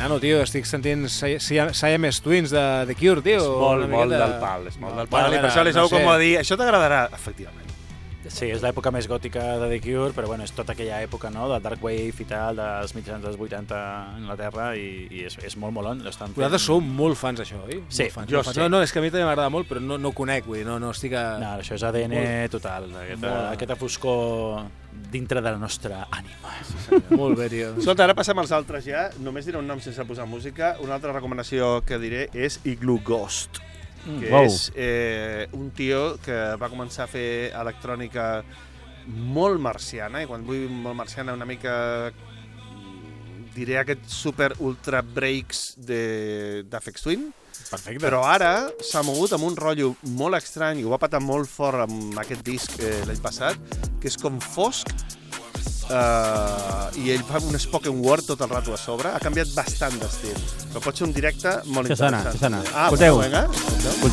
nano, tio. Estic sentint Siamese Twins de The Cure, tio. És molt del pal, és molt del pal. I per això li sabeu com ho dir. Això t'agradarà, efectivament. Sí, és l'època més gòtica de The Cure, però bueno, és tota aquella època, no?, de Dark Wave i tal, dels mitjans dels 80 a Anglaterra, i és molt molon. Vosaltres sou molt fans d'això, oi? Sí, jo sí. No, és que a mi també m'agrada molt, però no ho conec, vull dir, no estic a... No, això és ADN total, aquesta foscor dintre de la nostra ànima. Molt bé, tio. Escolta, ara passem als altres ja. Només diré un nom sense posar música. Una altra recomanació que diré és Igloo Ghost, que és un tio que va començar a fer electrònica molt marciana, i quan vull molt marciana una mica diré aquest super ultra breaks d'Aphex Twin. Perfecte. Però ara s'ha mogut amb un rotllo molt estrany i ho va patar molt fort amb aquest disc l'any passat, que és com fosc, i ell fa un spoken word tot el rato a sobre. Ha canviat bastant d'estil, però pot ser un directe molt interessant. Això sona. Escolteu.